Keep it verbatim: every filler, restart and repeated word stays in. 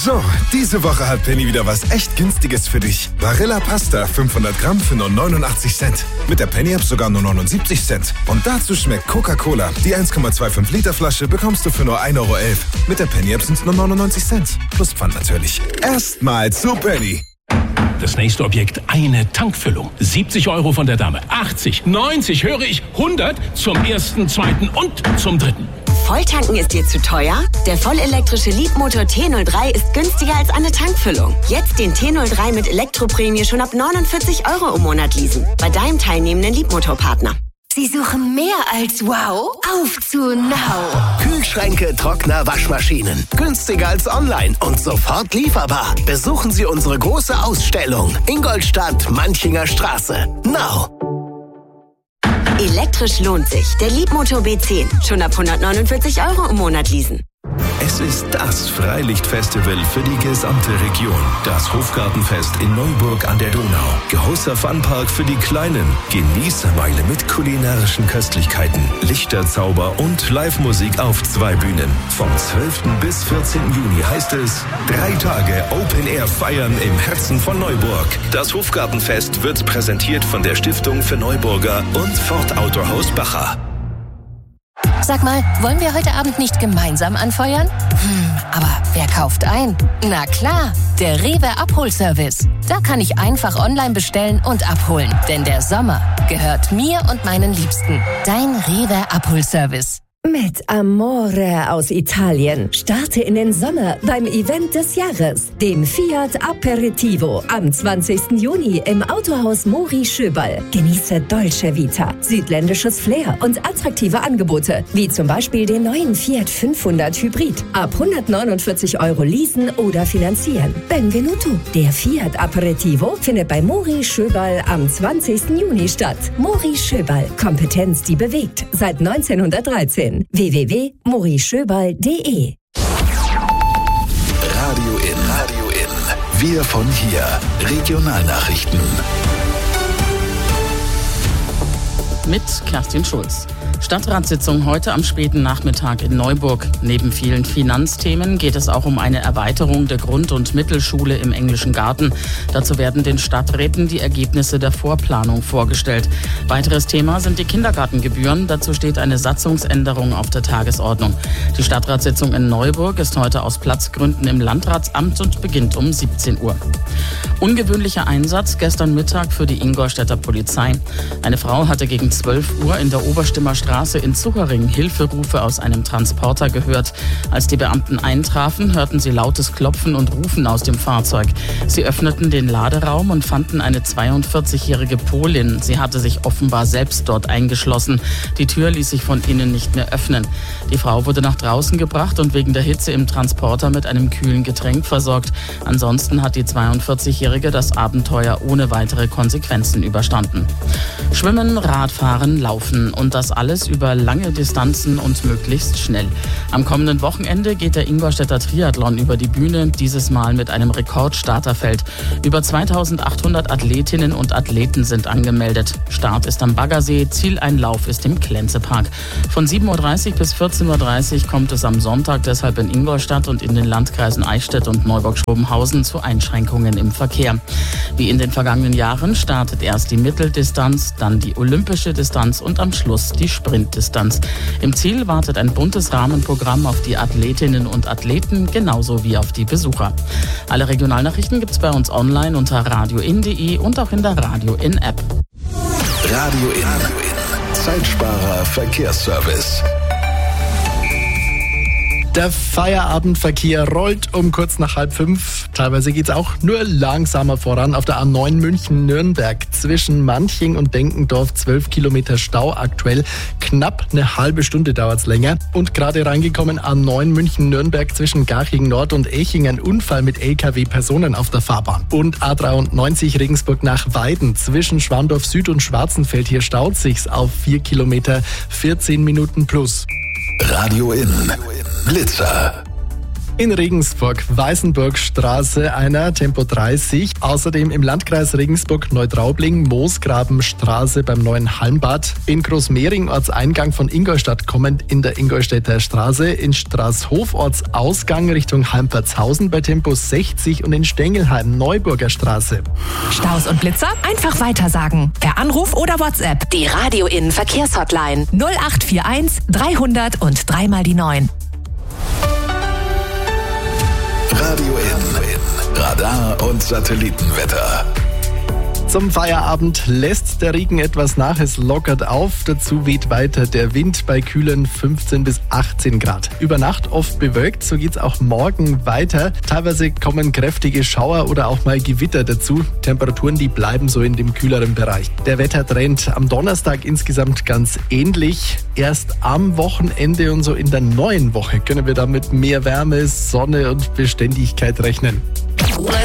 So, diese Woche hat Penny wieder was echt Günstiges für dich. Barilla Pasta fünfhundert Gramm für nur neunundachtzig Cent. Mit der Penny-App sogar nur neunundsiebzig Cent. Und dazu schmeckt Coca-Cola. Die eins Komma fünfundzwanzig Liter Flasche bekommst du für nur ein Euro elf. Mit der Penny-App sind es nur neunundneunzig Cent. Plus Pfand natürlich. Erstmal zu Penny. Das nächste Objekt, eine Tankfüllung. siebzig Euro von der Dame. achtzig, neunzig, höre ich, hundert zum ersten, zweiten und zum dritten. Volltanken ist dir zu teuer? Der vollelektrische Leapmotor T null drei ist günstiger als eine Tankfüllung. Jetzt den T null drei mit Elektroprämie schon ab neunundvierzig Euro im Monat leasen. Bei deinem teilnehmenden Leapmotor-Partner. Sie suchen mehr als wow? Auf zu Now! Kühlschränke, Trockner, Waschmaschinen. Günstiger als online und sofort lieferbar. Besuchen Sie unsere große Ausstellung. Ingolstadt, Manchinger Straße. Now! Elektrisch lohnt sich. Der Leapmotor B zehn. Schon ab hundertneunundvierzig Euro im Monat leasen. Es ist das Freilichtfestival für die gesamte Region. Das Hofgartenfest in Neuburg an der Donau. Großer Funpark für die Kleinen. Genießermeile mit kulinarischen Köstlichkeiten, Lichterzauber und Live-Musik auf zwei Bühnen. Vom zwölften bis vierzehnten Juni heißt es drei Tage Open Air feiern im Herzen von Neuburg. Das Hofgartenfest wird präsentiert von der Stiftung für Neuburger und Ford Autohaus Bacher. Sag mal, wollen wir heute Abend nicht gemeinsam anfeuern? Hm, aber wer kauft ein? Na klar, der Rewe Abholservice. Da kann ich einfach online bestellen und abholen. Denn der Sommer gehört mir und meinen Liebsten. Dein Rewe Abholservice. Mit Amore aus Italien starte in den Sommer beim Event des Jahres, dem Fiat Aperitivo, am zwanzigsten Juni im Autohaus Mori Schöberl. Genieße Dolce Vita, südländisches Flair und attraktive Angebote, wie zum Beispiel den neuen Fiat fünfhundert Hybrid. Ab hundertneunundvierzig Euro leasen oder finanzieren. Benvenuto. Der Fiat Aperitivo findet bei Mori Schöberl am zwanzigsten Juni statt. Mori Schöberl. Kompetenz, die bewegt. Seit neunzehnhundertdreizehn. w w w punkt mori schöberl punkt d e Radio in, Radio in. Wir von hier. Regionalnachrichten. Mit Kerstin Schulz. Stadtratssitzung heute am späten Nachmittag in Neuburg. Neben vielen Finanzthemen geht es auch um eine Erweiterung der Grund- und Mittelschule im Englischen Garten. Dazu werden den Stadträten die Ergebnisse der Vorplanung vorgestellt. Weiteres Thema sind die Kindergartengebühren. Dazu steht eine Satzungsänderung auf der Tagesordnung. Die Stadtratssitzung in Neuburg ist heute aus Platzgründen im Landratsamt und beginnt um siebzehn Uhr. Ungewöhnlicher Einsatz gestern Mittag für die Ingolstädter Polizei. Eine Frau hatte gegen zwölf Uhr in der Oberstimmer Straße in Zuchering Hilferufe aus einem Transporter gehört. Als die Beamten eintrafen, hörten sie lautes Klopfen und Rufen aus dem Fahrzeug. Sie öffneten den Laderaum und fanden eine zweiundvierzigjährige Polin. Sie hatte sich offenbar selbst dort eingeschlossen. Die Tür ließ sich von innen nicht mehr öffnen. Die Frau wurde nach draußen gebracht und wegen der Hitze im Transporter mit einem kühlen Getränk versorgt. Ansonsten hat die zweiundvierzigjährige das Abenteuer ohne weitere Konsequenzen überstanden. Schwimmen, Radfahren, Laufen und das alles über lange Distanzen und möglichst schnell. Am kommenden Wochenende geht der Ingolstädter Triathlon über die Bühne, dieses Mal mit einem Rekordstarterfeld. Über zweitausendachthundert Athletinnen und Athleten sind angemeldet. Start ist am Baggersee, Zieleinlauf ist im Klenzepark. Von sieben Uhr dreißig bis vierzehn Uhr dreißig kommt es am Sonntag deshalb in Ingolstadt und in den Landkreisen Eichstätt und Neuburg-Schrobenhausen zu Einschränkungen im Verkehr. Wie in den vergangenen Jahren startet erst die Mitteldistanz, dann die olympische Distanz und am Schluss die Sprintdistanz. Im Ziel wartet ein buntes Rahmenprogramm auf die Athletinnen und Athleten, genauso wie auf die Besucher. Alle Regionalnachrichten gibt's bei uns online unter radioin punkt de und auch in der Radio In App. Radio in, Radio in. Zeitsparer Verkehrsservice. Der Feierabendverkehr rollt um kurz nach halb fünf. Teilweise geht es auch nur langsamer voran. Auf der A neun München-Nürnberg zwischen Manching und Denkendorf zwölf Kilometer Stau aktuell. Knapp eine halbe Stunde dauert es länger. Und gerade reingekommen A neun München-Nürnberg zwischen Garching Nord und Eching. Ein Unfall mit L K W-Personen auf der Fahrbahn. Und A dreiundneunzig Regensburg nach Weiden zwischen Schwandorf Süd und Schwarzenfeld. Hier staut sich's auf vier Kilometer, vierzehn Minuten plus. Radio in. Blitzer. In Regensburg, Weißenburgstraße einer, Tempo dreißig. Außerdem im Landkreis Regensburg-Neutraubling, Moosgrabenstraße beim neuen Hallenbad. In Großmehring, Ortseingang von Ingolstadt kommend in der Ingolstädter Straße. In Straßhof, Ortsausgang Richtung Halmpertshausen bei Tempo sechzig und in Stengelheim, Neuburger Straße. Staus und Blitzer? Einfach weitersagen. Per Anruf oder WhatsApp. Die Radio Innen Verkehrshotline null acht vier eins dreihundert und dreimal die neun. Radio Innen, Radar und Satellitenwetter. Zum Feierabend lässt der Regen etwas nach, es lockert auf. Dazu weht weiter der Wind bei kühlen fünfzehn bis achtzehn Grad. Über Nacht oft bewölkt, so geht's auch morgen weiter. Teilweise kommen kräftige Schauer oder auch mal Gewitter dazu. Temperaturen, die bleiben so in dem kühleren Bereich. Der Wettertrend am Donnerstag insgesamt ganz ähnlich. Erst am Wochenende und so in der neuen Woche können wir da mit mehr Wärme, Sonne und Beständigkeit rechnen.